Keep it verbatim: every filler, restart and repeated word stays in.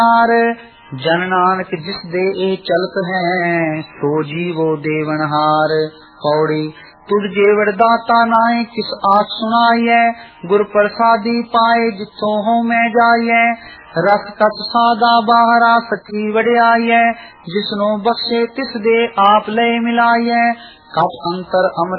जन नानक जिस दे ए चलत है, सो जीवो देवनहार। पौड़ी तुझ जेवड़ दाता नाए किस आस सुनाइए, गुर प्रसादी पाए जिथों हो मैं जाइए। रस कत सादा बाहरा सची वड़ियाइए, जिसनो बख्शे तिस दे आप ले मिलाइए। कप अंतर अमर